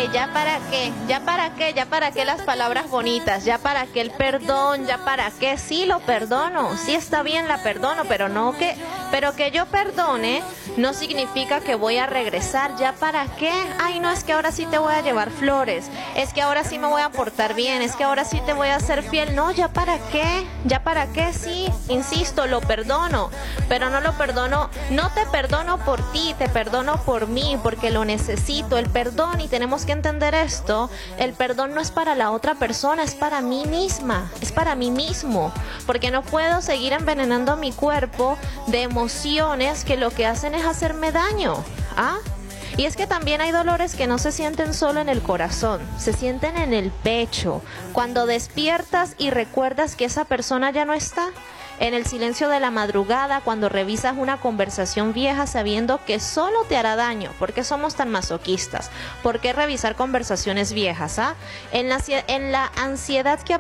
ya para qué las palabras bonitas, ya para qué el perdón, ya para qué, sí lo perdono, sí está bien la perdono, pero que yo perdone no significa que voy a regresar, ya para qué, ay no, es que ahora sí te voy a llevar flores, es que ahora sí me voy a portar bien, es que ahora sí te voy a ser fiel, no, ya para qué, sí, insisto, lo perdono, pero no lo perdono, no te perdono por ti, te perdono por mí, porque lo necesito, el perdón, y tenemos que entender esto, el perdón no es para la otra persona, es para mí misma, es para mí mismo, porque no puedo seguir envenenando mi cuerpo de emociones que lo que hacen es hacerme daño, ¿ah? Y es que también hay dolores que no se sienten solo en el corazón, se sienten en el pecho, cuando despiertas y recuerdas que esa persona ya no está. En el silencio de la madrugada, cuando revisas una conversación vieja sabiendo que solo te hará daño. ¿Por qué somos tan masoquistas? ¿Por qué revisar conversaciones viejas? ¿Ah? En la ansiedad que